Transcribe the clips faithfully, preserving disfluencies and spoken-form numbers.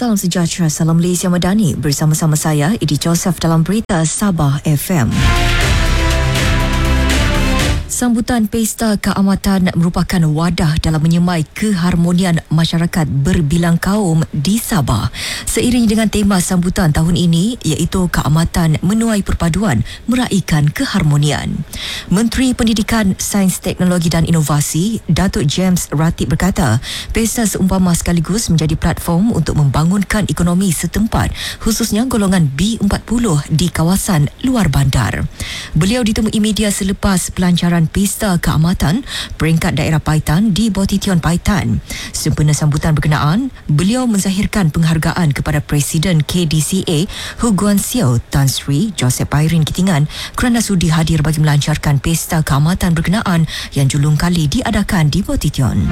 Salam sejahtera, salam Malaysia Madani. Bersama-sama saya, Idi Joseph dalam Berita Sabah F M. Sambutan Pesta Keamatan merupakan wadah dalam menyemai keharmonian masyarakat berbilang kaum di Sabah. Seiring dengan tema sambutan tahun ini iaitu Keamatan Menuai Perpaduan Meraihkan Keharmonian. Menteri Pendidikan, Sains, Teknologi dan Inovasi, Datuk James Ratib berkata, pesta seumpama sekaligus menjadi platform untuk membangunkan ekonomi setempat, khususnya golongan B empat puluh di kawasan luar bandar. Beliau ditemui media selepas pelancaran Pesta Keamatan peringkat daerah Paitan di Botition Paitan. Sempena sambutan berkenaan, beliau menzahirkan penghargaan kepada Presiden K D C A Hu Guan Siu Tan Sri Joseph Pairin Kitingan kerana sudi hadir bagi melancarkan Pesta Keamatan berkenaan yang julung kali diadakan di Botition.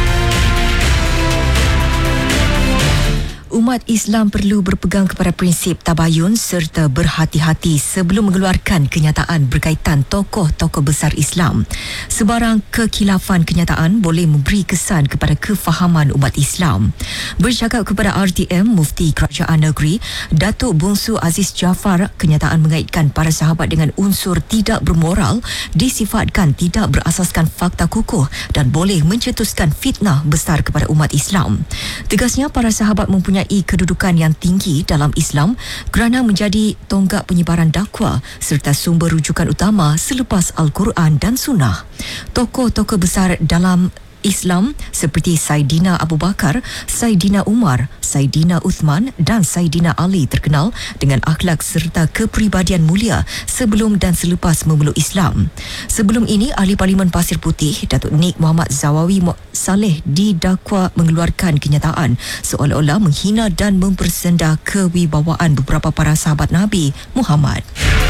Umat Islam perlu berpegang kepada prinsip tabayun serta berhati-hati sebelum mengeluarkan kenyataan berkaitan tokoh-tokoh besar Islam. Sebarang kekhilafan kenyataan boleh memberi kesan kepada kefahaman umat Islam. Bercakap kepada R T M, Mufti Kerajaan Negeri, Datuk Bungsu Aziz Jaafar, kenyataan mengaitkan para sahabat dengan unsur tidak bermoral disifatkan tidak berasaskan fakta kukuh dan boleh mencetuskan fitnah besar kepada umat Islam. Tegasnya, para sahabat mempunyai kedudukan yang tinggi dalam Islam kerana menjadi tonggak penyebaran dakwah serta sumber rujukan utama selepas Al-Quran dan Sunnah. Tokoh-tokoh besar dalam Islam seperti Saidina Abu Bakar, Saidina Umar, Saidina Uthman dan Saidina Ali terkenal dengan akhlak serta kepribadian mulia sebelum dan selepas memeluk Islam. Sebelum ini, Ahli Parlimen Pasir Putih, Datuk Nik Muhammad Zawawi Saleh didakwa mengeluarkan kenyataan seolah-olah menghina dan mempersenda kewibawaan beberapa para sahabat Nabi Muhammad.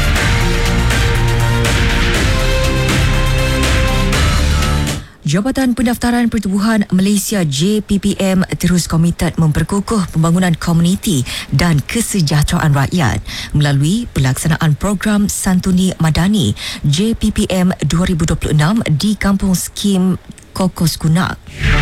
Jabatan Pendaftaran Pertubuhan Malaysia J P P M terus komited memperkukuh pembangunan komuniti dan kesejahteraan rakyat melalui pelaksanaan program Santuni Madani J P P M dua ribu dua puluh enam di Kampung Skim Kokos Kunak.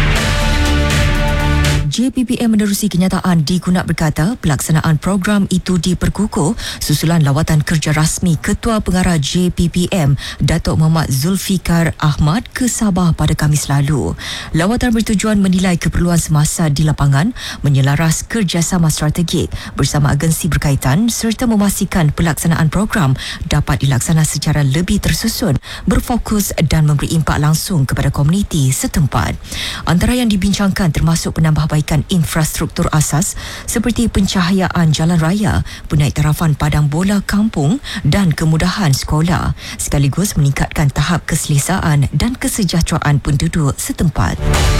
J P P M menerusi kenyataan di Kunak berkata pelaksanaan program itu diperkukuh susulan lawatan kerja rasmi Ketua Pengarah J P P M Datuk Muhammad Zulfikar Ahmad ke Sabah pada Khamis lalu. Lawatan bertujuan menilai keperluan semasa di lapangan, menyelaras kerjasama strategik bersama agensi berkaitan serta memastikan pelaksanaan program dapat dilaksana secara lebih tersusun, berfokus dan memberi impak langsung kepada komuniti setempat. Antara yang dibincangkan termasuk penambahbaikan infrastruktur asas seperti pencahayaan jalan raya, penaiktarafan padang bola kampung dan kemudahan sekolah, sekaligus meningkatkan tahap keselesaan dan kesejahteraan penduduk setempat.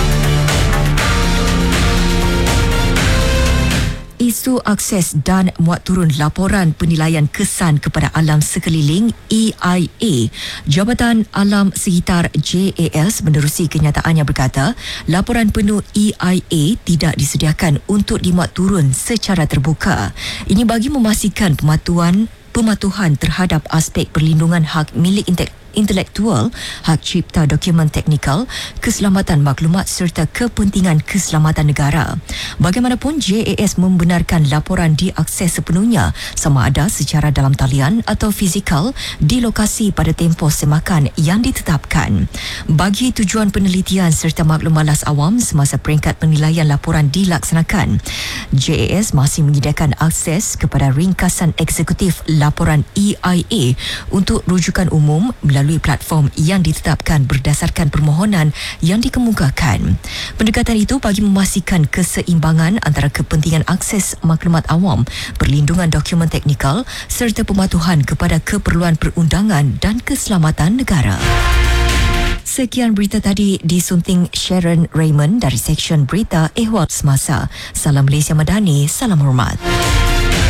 Isu akses dan muat turun laporan penilaian kesan kepada alam sekeliling E I A. Jabatan Alam Sekitar J A S menerusi kenyataan yang berkata laporan penuh E I A tidak disediakan untuk dimuat turun secara terbuka. Ini bagi memastikan pematuhan pematuhan terhadap aspek perlindungan hak milik intelektual intelektual, hak cipta dokumen teknikal, keselamatan maklumat serta kepentingan keselamatan negara. Bagaimanapun, J A S membenarkan laporan diakses sepenuhnya sama ada secara dalam talian atau fizikal di lokasi pada tempoh semakan yang ditetapkan. Bagi tujuan penelitian serta maklum malas awam semasa peringkat penilaian laporan dilaksanakan, J A S masih menyediakan akses kepada ringkasan eksekutif laporan E I A untuk rujukan umum melalui platform yang ditetapkan berdasarkan permohonan yang dikemukakan. Pendekatan itu bagi memastikan keseimbangan antara kepentingan akses maklumat awam, perlindungan dokumen teknikal serta pematuhan kepada keperluan perundangan dan keselamatan negara. Sekian berita tadi disunting Sharon Raymond dari Seksyen Berita Ehwal Semasa. Salam Malaysia Madani, salam hormat.